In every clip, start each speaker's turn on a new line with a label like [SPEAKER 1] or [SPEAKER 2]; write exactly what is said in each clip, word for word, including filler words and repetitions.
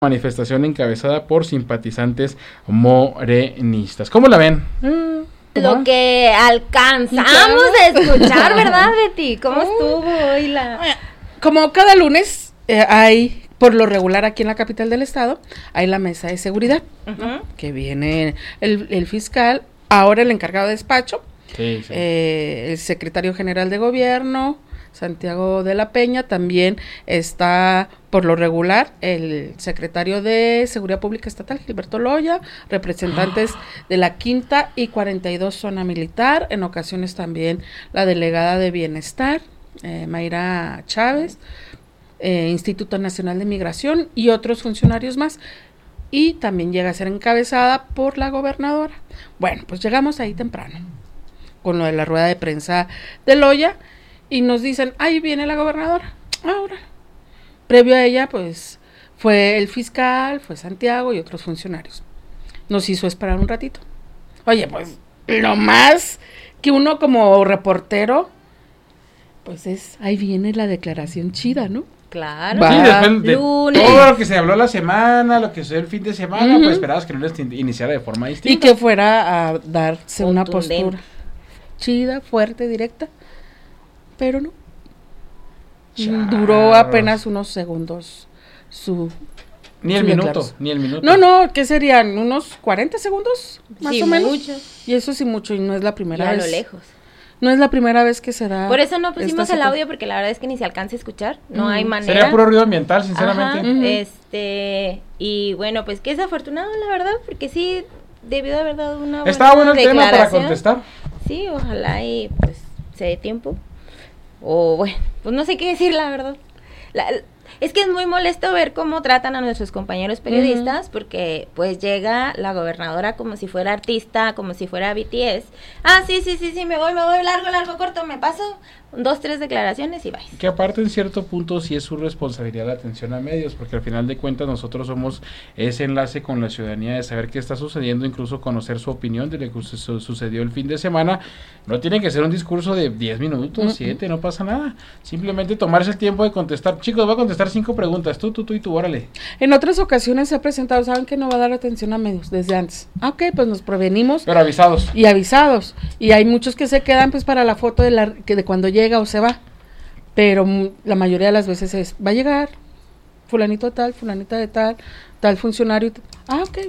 [SPEAKER 1] manifestación encabezada por simpatizantes morenistas. ¿Cómo la ven?
[SPEAKER 2] Mm, Lo que alcanzamos a escuchar, ¿verdad, Betty? ¿Cómo estuvo hoy la...?
[SPEAKER 3] Como cada lunes eh, hay, por lo regular aquí en la capital del estado, hay la mesa de seguridad, uh-huh. que viene el, el fiscal, ahora el encargado de despacho, sí, sí. Eh, el secretario general de gobierno, Santiago de la Peña, también está por lo regular el secretario de Seguridad Pública Estatal, Gilberto Loya, representantes de la quinta y cuarenta y dos zona militar, en ocasiones también la delegada de Bienestar, eh, Mayra Chávez, eh, Instituto Nacional de Migración y otros funcionarios más, y también llega a ser encabezada por la gobernadora. Bueno, pues llegamos ahí temprano, con lo de la rueda de prensa de Loya, y nos dicen, ahí viene la gobernadora, ahora. Previo a ella, pues, fue el fiscal, fue Santiago y otros funcionarios. Nos hizo esperar un ratito. Oye, pues, lo más que uno como reportero, pues es, ahí viene la declaración chida, ¿no?
[SPEAKER 2] Claro.
[SPEAKER 1] Va, sí, después de lunes. Todo lo que se habló la semana, lo que sucedió el fin de semana, uh-huh. pues esperabas que no les iniciara de forma distinta.
[SPEAKER 3] Y que fuera a darse una postura chida, fuerte, directa. Pero no. Charros. Duró apenas unos segundos su...
[SPEAKER 1] Ni el minuto, ni el minuto.
[SPEAKER 3] No, no, ¿qué serían? ¿Unos cuarenta segundos? Más
[SPEAKER 2] sí,
[SPEAKER 3] o menos.
[SPEAKER 2] Mucho.
[SPEAKER 3] Y eso sí mucho, y no es la primera
[SPEAKER 2] y a
[SPEAKER 3] vez.
[SPEAKER 2] A lo lejos.
[SPEAKER 3] No es la primera vez que se da.
[SPEAKER 2] Por eso no pusimos el audio, porque la verdad es que ni se alcanza a escuchar, no uh-huh. hay manera.
[SPEAKER 1] Sería puro ruido ambiental, sinceramente.
[SPEAKER 2] Ajá, uh-huh. Este, y bueno, pues que es afortunado, la verdad, porque sí, debió de haber dado una buena
[SPEAKER 1] Estaba bueno el tema para contestar.
[SPEAKER 2] Sí, ojalá y pues se dé tiempo. O bueno, pues no sé qué decir, la verdad. La, es que es muy molesto ver cómo tratan a nuestros compañeros periodistas, uh-huh. porque pues llega la gobernadora como si fuera artista, como si fuera B T S. Ah, sí, sí, sí, sí, me voy, me voy, largo, largo, corto, me paso. Dos, tres declaraciones y vais.
[SPEAKER 1] Que aparte en cierto punto sí es su responsabilidad la atención a medios, porque al final de cuentas nosotros somos ese enlace con la ciudadanía de saber qué está sucediendo, incluso conocer su opinión de lo que su- sucedió el fin de semana. No tiene que ser un discurso de diez minutos, siete, uh-huh. no pasa nada. Simplemente tomarse el tiempo de contestar. Chicos, voy a contestar cinco preguntas, tú, tú, tú y tú, órale.
[SPEAKER 3] En otras ocasiones se ha presentado, saben que no va a dar atención a medios desde antes. Ah, ok, pues nos prevenimos.
[SPEAKER 1] Pero avisados.
[SPEAKER 3] Y avisados. Y hay muchos que se quedan pues para la foto de, la, que de cuando llega o se va. Pero la mayoría de las veces es, va a llegar fulanito de tal, fulanita de tal, tal funcionario. Ah, ok.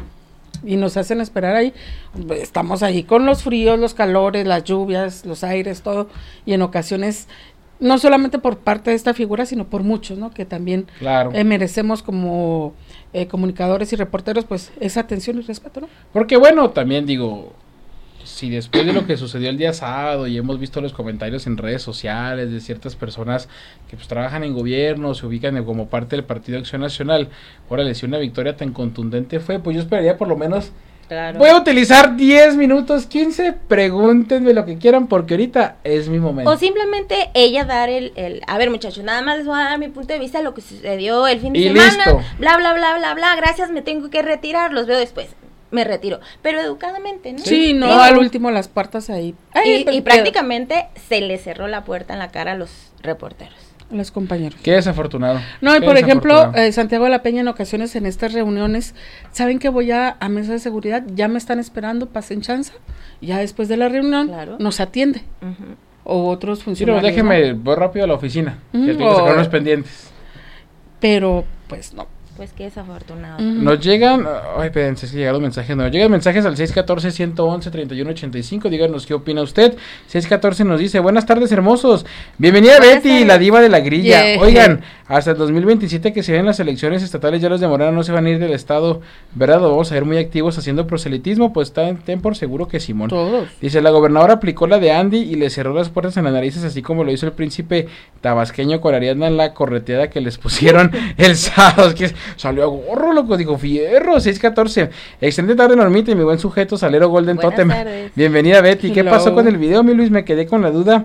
[SPEAKER 3] Y nos hacen esperar ahí. Estamos ahí con los fríos, los calores, las lluvias, los aires, todo. Y en ocasiones, no solamente por parte de esta figura, sino por muchos, ¿no? Que también
[SPEAKER 1] claro.
[SPEAKER 3] eh, merecemos como eh, comunicadores y reporteros, pues, esa atención y respeto, ¿no?
[SPEAKER 1] Porque bueno, también digo... Si después de lo que sucedió el día sábado y hemos visto los comentarios en redes sociales de ciertas personas que pues trabajan en gobierno, se ubican como parte del Partido Acción Nacional, órale, si una victoria tan contundente fue, pues yo esperaría por lo menos, claro. Voy a utilizar diez minutos, quince, pregúntenme lo que quieran porque ahorita es mi momento.
[SPEAKER 2] O simplemente ella dar el, el a ver muchachos, nada más les voy a dar mi punto de vista de lo que sucedió el fin de
[SPEAKER 1] y
[SPEAKER 2] semana,
[SPEAKER 1] listo.
[SPEAKER 2] bla, bla, bla, bla, bla, gracias, me tengo que retirar, los veo después. Me retiro, pero educadamente, ¿no?
[SPEAKER 3] Sí, no,
[SPEAKER 2] Pero,
[SPEAKER 3] al último las puertas ahí.
[SPEAKER 2] Ay, y, y prácticamente se le cerró la puerta en la cara a los reporteros.
[SPEAKER 3] A los compañeros.
[SPEAKER 1] Qué desafortunado.
[SPEAKER 3] No, y
[SPEAKER 1] Qué
[SPEAKER 3] por ejemplo, eh, Santiago de la Peña en ocasiones en estas reuniones, ¿saben que voy a, a mesa de seguridad? Ya me están esperando, pasen chanza. Ya después de la reunión
[SPEAKER 2] claro.
[SPEAKER 3] nos atiende. Uh-huh. O otros funcionarios.
[SPEAKER 1] Sí, pero déjeme, ¿no? Voy rápido a la oficina. Uh-huh. Que tengo que sacar unos pendientes.
[SPEAKER 3] Pero, pues no.
[SPEAKER 2] Pues qué desafortunado.
[SPEAKER 1] Uh-huh. Nos llegan, ay, espérense, es que llegaron mensajes, nos llegan mensajes al seis uno cuatro, uno uno, tres uno ocho cinco, díganos qué opina usted. seis uno cuatro nos dice, buenas tardes hermosos, bienvenida buenas Betty, tardes. La diva de la grilla. Yeah. Oigan, hasta el dos mil veintisiete que se ven las elecciones estatales, ya los de Morena no se van a ir del estado, ¿verdad? Lo vamos a ver muy activos haciendo proselitismo, pues ten, ten por seguro que Simón.
[SPEAKER 3] Todos.
[SPEAKER 1] Dice, la gobernadora aplicó la de Andy y le cerró las puertas en las narices, así como lo hizo el príncipe tabasqueño con Ariadna en la correteada que les pusieron el sábado, es que salió a gorro, loco, dijo fierro. Seis catorce, excelente tarde Normita y mi buen sujeto Salero Golden
[SPEAKER 2] Buenas
[SPEAKER 1] Totem.
[SPEAKER 2] Tardes.
[SPEAKER 1] Bienvenida Betty. ¿Qué
[SPEAKER 3] Hello.
[SPEAKER 1] pasó con el video, mi Luis? Me quedé con la duda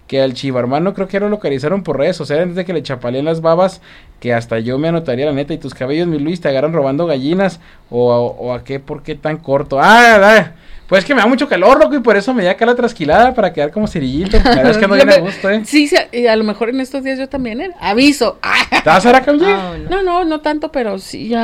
[SPEAKER 1] que al chivarmano creo que ya lo localizaron por redes sociales antes de que le chapaleen las babas, que hasta yo me anotaría la neta, y tus cabellos, mi Luis, te agarran robando gallinas, o, o, o a qué, por qué tan corto, ah, ah, pues es que me da mucho calor, loco, y por eso me da acá la trasquilada para quedar como cerillito, la verdad es que no viene a gusto, eh.
[SPEAKER 3] Sí, sí, y a lo mejor en estos días yo también, ¿eh? Aviso.
[SPEAKER 1] ¿Te vas a dar a cambiar?
[SPEAKER 2] Oh, no.
[SPEAKER 3] No, no, no tanto, pero sí, ya